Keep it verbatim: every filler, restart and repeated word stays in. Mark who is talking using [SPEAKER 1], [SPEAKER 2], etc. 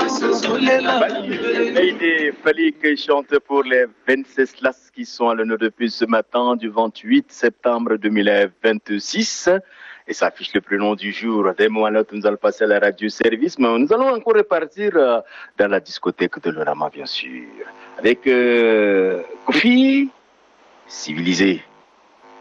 [SPEAKER 1] Lady Falik chante pour les Venceslas qui sont à l'honneur depuis ce matin du vingt-huit septembre deux mille vingt-six. Et ça affiche le prénom du jour. Des moments là, nous allons passer à la radio service, mais nous allons encore repartir dans la discothèque de l'Orama, bien sûr. Avec euh, Kofi, civilisé.